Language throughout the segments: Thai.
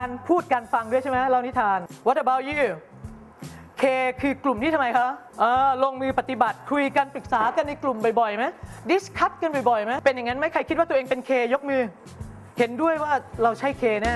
การพูดการฟังด้วยใช่ไหมเล่านิทาน What about you K คือกลุ่มที่ทำไมคะลงมือปฏิบัติคุยกันปรึกษากันในกลุ่มบ่อยๆไหมดิสคัทกันบ่อยๆไหมเป็นอย่างนั้นไหมใครคิดว่าตัวเองเป็น K ยกมือเห็นด้วยว่าเราใช่ K แน่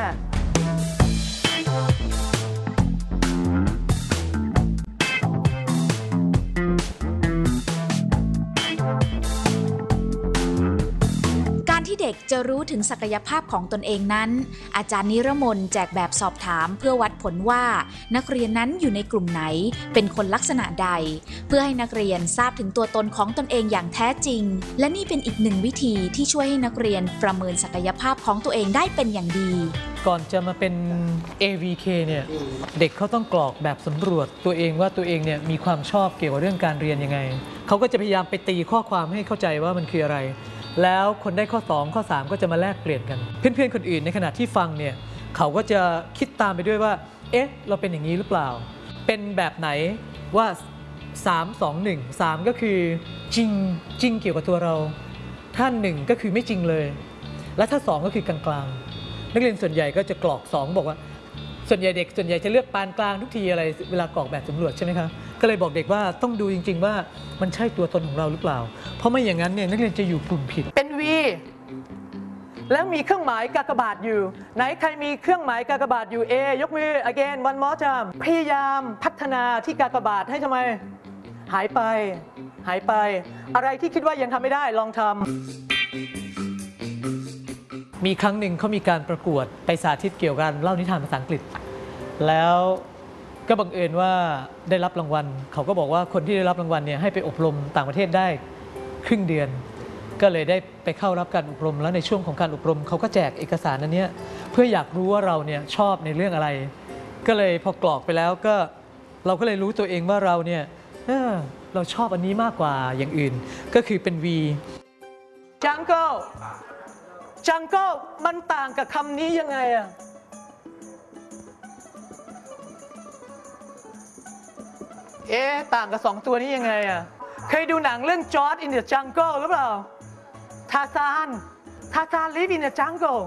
ที่เด็กจะรู้ถึงศักยภาพของตนเองนั้นอาจารย์นิรมนแจกแบบสอบถามเพื่อวัดผลว่านักเรียนนั้นอยู่ในกลุ่มไหนเป็นคนลักษณะใดเพื่อให้นักเรียนทราบถึงตัวตนของตนเองอย่างแท้จริงและนี่เป็นอีกหนึ่งวิธีที่ช่วยให้นักเรียนประเมินศักยภาพของตัวเองได้เป็นอย่างดีก่อนจะมาเป็น AVK เนี่ยเด็กเขาต้องกรอกแบบสำรวจตัวเองว่าตัวเองเนี่ยมีความชอบเกี่ยวกับเรื่องการเรียนยังไงเขาก็จะพยายามไปตีข้อความให้เข้าใจว่ามันคืออะไรแล้วคนได้ข้อ2ข้อ3ก็จะมาแลกเปลี่ยนกันเพื่อนๆคนอื่นในขณะที่ฟังเนี่ยเขาก็จะคิดตามไปด้วยว่าเอ๊ะเราเป็นอย่างนี้หรือเปล่าเป็นแบบไหนว่า3 2 1 3ก็คือจริงเกี่ยวกับตัวเราถ้า1ก็คือไม่จริงเลยและถ้า2ก็คือกลางๆนักเรียนส่วนใหญ่ก็จะกรอก2บอกว่าส่วนใหญ่เด็กส่วนใหญ่จะเลือกปานกลางทุกทีอะไรเวลากรอกแบบสำรวจใช่ไหมครับก็เลยบอกเด็กว่าต้องดูจริงๆว่ามันใช่ตัวตนของเราหรือเปล่าเพราะไม่อย่างนั้นเนี่ยนักเรียนจะอยู่กลุ่มผิดเป็น V แล้วมีเครื่องหมายกากบาทอยู่ไหนใครมีเครื่องหมายกากบาทอยู่ A ยกมือ again one more time พยายามพัฒนาที่กากบาทให้ทำไมหายไปอะไรที่คิดว่ายังทำไม่ได้ลองทำมีครั้งหนึ่งเขามีการประกวดไปสาธิตเกี่ยวกับเล่านิทานภาษาอังกฤษแล้วก็บังเอิญว่าได้รับรางวัลเขาก็บอกว่าคนที่ได้รับรางวัลเนี่ยให้ไปอบรมต่างประเทศได้ครึ่งเดือนก็เลยได้ไปเข้ารับการอบรมแล้วในช่วงของการอบรมเขาก็แจกเอกสารอันนี้เพื่ออยากรู้ว่าเราเนี่ยชอบในเรื่องอะไรก็เลยพอกรอกไปแล้วก็เราก็เลยรู้ตัวเองว่าเราเนี่ยเราชอบอันนี้มากกว่าอย่างอื่นก็คือเป็น V Jungle มันต่างกับคำนี้ยังไงอะต่างกับ2ตัวนี้ยังไงอะเคยดูหนังเรื่อง George in the Jungle หรือเปล่าทาซาน live in the jungle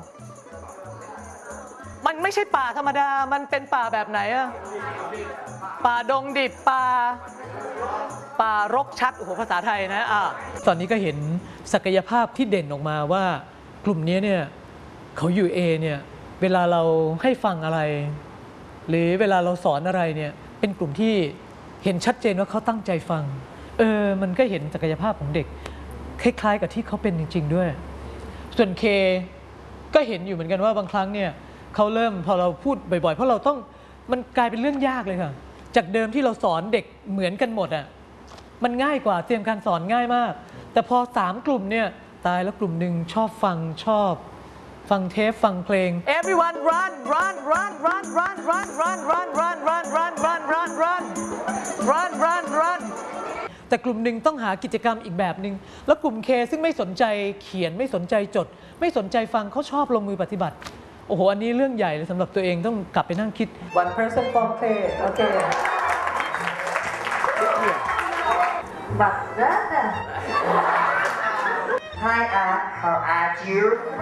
มันไม่ใช่ป่าธรรมดามันเป็นป่าแบบไหนอะป่าดงดิบป่ารกชัดโอ้โหภาษาไทยนะตอนนี้ก็เห็นศักยภาพที่เด่นออกมาว่ากลุ่มนี้เนี่ยเขาอยู่ A เนี่ยเวลาเราให้ฟังอะไรหรือเวลาเราสอนอะไรเนี่ยเป็นกลุ่มที่เห็นชัดเจนว่าเขาตั้งใจฟังมันก็เห็นศักยภาพของเด็กคล้ายๆกับที่เขาเป็นจริงๆด้วยส่วน K ก็เห็นอยู่เหมือนกันว่าบางครั้งเนี่ยเขาเริ่มพอเราพูดบ่อยๆเพราะเราต้องมันกลายเป็นเรื่องยากเลยค่ะจากเดิมที่เราสอนเด็กเหมือนกันหมดมันง่ายกว่าเตรียมการสอนง่ายมากแต่พอ3กลุ่มเนี่ยตายแล้วกลุ่มหนึ่งชอบฟังเทปฟังเพลง Everyone runแต่กลุ่มหนึ่งต้องหากิจกรรมอีกแบบหนึ่งแล้วกลุ่ม K ซึ่งไม่สนใจเขียนไม่สนใจจดไม่สนใจฟังเขาชอบลงมือปฏิบัติโอ้โหอันนี้เรื่องใหญ่เลยสำหรับตัวเองต้องกลับไปนั่งคิด One person from play โอเค But then Hi how are you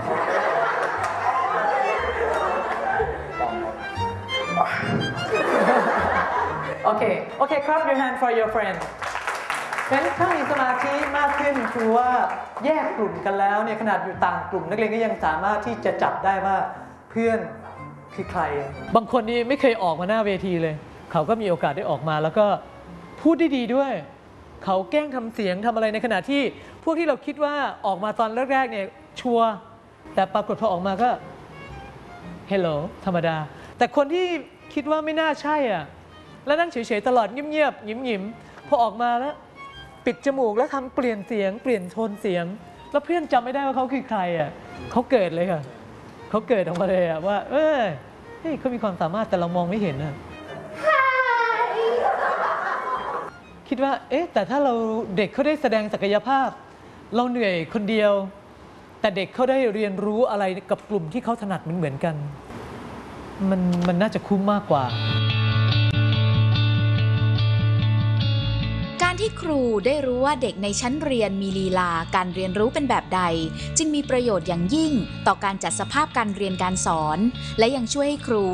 Okay clap your hand for your friend งั้นถ้ามีสมาธิมากขึ้นคือว่าแยกกลุ่มกันแล้วเนี่ยขนาดอยู่ต่างกลุ่มนักเรียนก็ยังสามารถที่จะจับได้ว่าเพื่อนคือใครบางคนนี่ไม่เคยออกมาหน้าเวทีเลยเขาก็มีโอกาสได้ออกมาแล้วก็พูดได้ดีด้วยเขาแกล้งทำเสียงทำอะไรในขณะที่พวกที่เราคิดว่าออกมาตอนแรกๆเนี่ยชัวร์แต่ปรากฏพอออกมาก็ Hello ธรรมดาแต่คนที่คิดว่าไม่น่าใช่แล้วนั่งเฉยๆตลอดเงียบๆหยิ้มๆพอออกมาแล้วปิดจมูกแล้วทำเปลี่ยนเสียงเปลี่ยนโทนเสียงแล้วเพื่อนจำไม่ได้ว่าเขาคือใครเขาเกิดเลยค่ะเขาเกิดออกมาเลยว่าเฮ้ยเขามีความสามารถแต่เรามองไม่เห็นคิดว่าแต่ถ้าเราเด็กเขาได้แสดงศักยภาพเราเหนื่อยคนเดียวแต่เด็กเขาได้เรียนรู้อะไรกับกลุ่มที่เขาถนัดเหมือนกันมันน่าจะคุ้มมากกว่าการที่ครูได้รู้ว่าเด็กในชั้นเรียนมีลีลาการเรียนรู้เป็นแบบใดจึงมีประโยชน์อย่างยิ่งต่อการจัดสภาพการเรียนการสอนและยังช่วยให้ครู